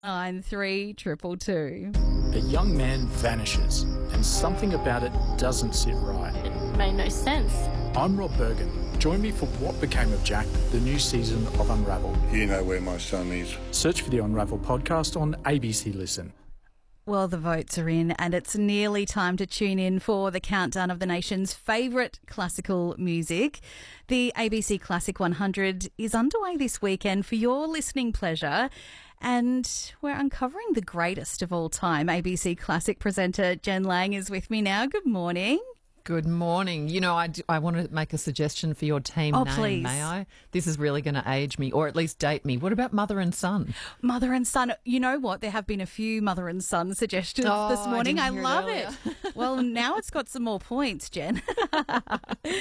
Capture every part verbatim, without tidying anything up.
Nine three triple two. A young man vanishes, and something about it doesn't sit right. It made no sense. I'm Rob Bergen. Join me for What Became of Jack, the new season of Unravel. You know where my son is. Search for the Unravel podcast on A B C Listen. Well, the votes are in, and it's nearly time to tune in for the countdown of the nation's favourite classical music. The A B C Classic one hundred is underway this weekend for your listening pleasure, and we're uncovering the greatest of all time. A B C Classic presenter Jen Lang is with me now. Good morning. Good morning. You know, I, do, I want to make a suggestion for your team oh, name, please. may I? This is really going to age me, or at least date me. What about Mother and Son? Mother and Son. You know what? There have been a few Mother and Son suggestions oh, this morning. I, I love it. it. Well, now it's got some more points, Jen. uh,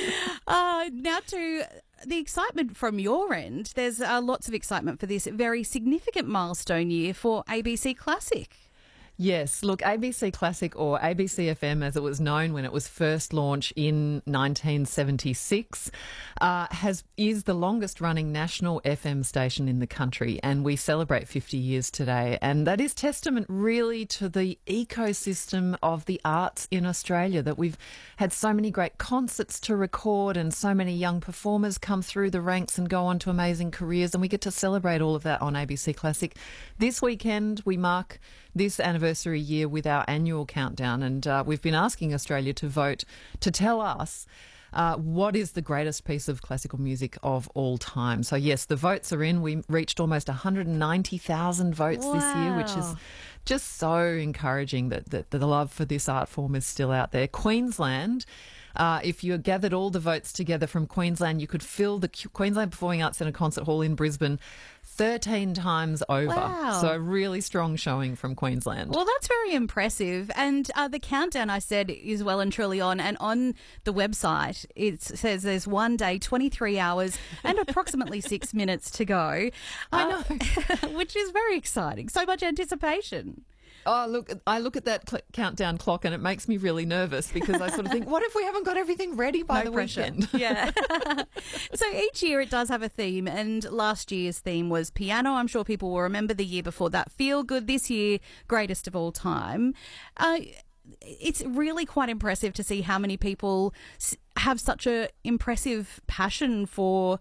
now to the excitement from your end. There's uh, lots of excitement for this very significant milestone year for A B C Classic. Yes, look, A B C Classic, or A B C F M as it was known when it was first launched in nineteen seventy-six, uh, has is the longest running national F M station in the country, and we celebrate fifty years today. And that is testament really to the ecosystem of the arts in Australia, that we've had so many great concerts to record and so many young performers come through the ranks and go on to amazing careers, and we get to celebrate all of that on A B C Classic. This weekend we mark this anniversary year with our annual countdown, and uh, we've been asking Australia to vote to tell us uh, what is the greatest piece of classical music of all time. So yes, the votes are in. We reached almost one hundred ninety thousand votes wow. this year, which is just so encouraging that, that, that the love for this art form is still out there. Queensland, Uh, if you gathered all the votes together from Queensland, you could fill the Queensland Performing Arts Centre Concert Hall in Brisbane thirteen times over. Wow. So a really strong showing from Queensland. Well, that's very impressive. And uh, the countdown, I said, is well and truly on. And on the website, it says there's one day, twenty-three hours and approximately six minutes to go. I know. Uh, which is very exciting. So much anticipation. Oh, look, I look at that cl- countdown clock and it makes me really nervous, because I sort of think, what if we haven't got everything ready by no the pressure. weekend? Yeah. So each year it does have a theme, and last year's theme was piano. I'm sure people will remember the year before that. Feel Good. This year, greatest of all time. Uh, it's really quite impressive to see how many people have such a impressive passion for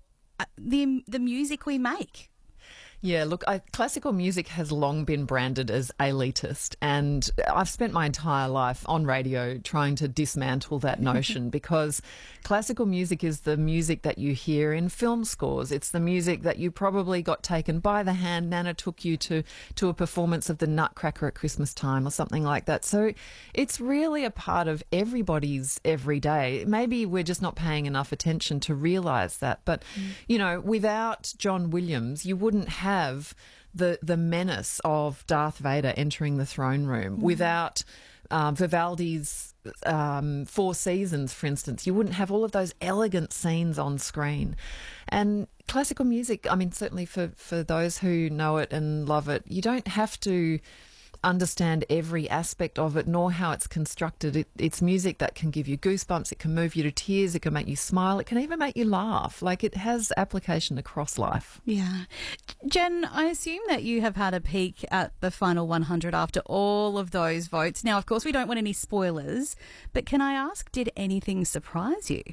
the the music we make. Yeah, look, I, classical music has long been branded as elitist, and I've spent my entire life on radio trying to dismantle that notion, because classical music is the music that you hear in film scores. It's the music that you probably got taken by the hand. Nana took you to, to a performance of the Nutcracker at Christmas time or something like that. So it's really a part of everybody's everyday. Maybe we're just not paying enough attention to realise that. But, mm. you know, without John Williams, you wouldn't have have the the menace of Darth Vader entering the throne room. Mm. Without um, Vivaldi's um, Four Seasons, for instance, you wouldn't have all of those elegant scenes on screen. And classical music, I mean, certainly for, for those who know it and love it, you don't have to understand every aspect of it, nor how it's constructed. It, it's music that can give you goosebumps, it can move you to tears, it can make you smile, it can even make you laugh. Like, it has application across life. Yeah. Jen, I assume that you have had a peek at the final one hundred after all of those votes. Now, of course, we don't want any spoilers, but can I ask, did anything surprise you?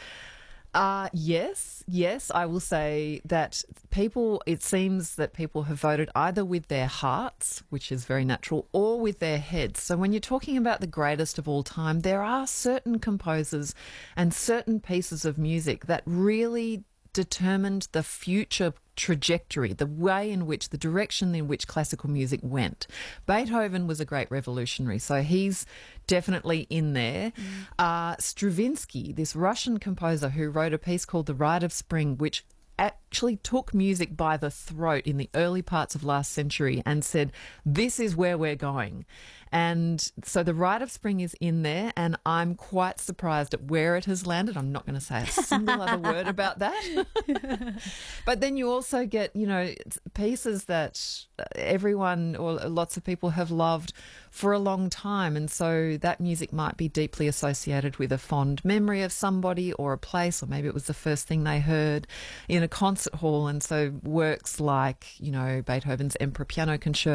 Uh, yes, yes, I will say that people, it seems that people have voted either with their hearts, which is very natural, or with their heads. So when you're talking about the greatest of all time, there are certain composers and certain pieces of music that really determined the future trajectory, the way in which, the direction in which classical music went. Beethoven was a great revolutionary, so he's definitely in there. Mm. Uh, Stravinsky, this Russian composer who wrote a piece called The Rite of Spring, which actually took music by the throat in the early parts of last century and said, this is where we're going. And so the Rite of Spring is in there, and I'm quite surprised at where it has landed. I'm not going to say a single other word about that. But then you also get, you know, pieces that everyone or lots of people have loved for a long time. And so that music might be deeply associated with a fond memory of somebody or a place, or maybe it was the first thing they heard in a concert hall. And so works like, you know, Beethoven's Emperor Piano Concerto